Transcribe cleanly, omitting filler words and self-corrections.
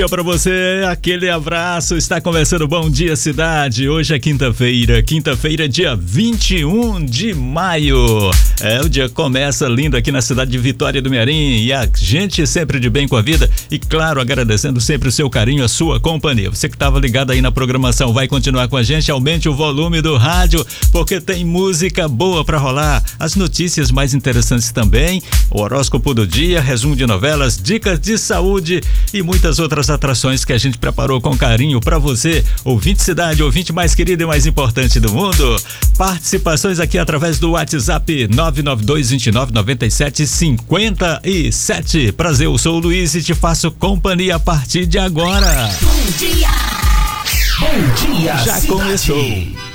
Para você, aquele abraço. Está começando o Bom Dia Cidade. Hoje é quinta-feira, dia 21 de maio. O dia começa lindo aqui na cidade de Vitória do Mearim e a gente sempre de bem com a vida e, claro, agradecendo sempre o seu carinho, a sua companhia. Você que estava ligado aí na programação vai continuar com a gente. Aumente o volume do rádio porque tem música boa para rolar, as notícias mais interessantes também, o horóscopo do dia, resumo de novelas, dicas de saúde e muitas outras atrações que a gente preparou com carinho para você, ouvinte cidade, ouvinte mais querido e mais importante do mundo. Participações aqui através do WhatsApp 992299757. Prazer, eu sou o Luiz e te faço companhia a partir de agora. Bom dia! Bom dia, já cidade. Começou.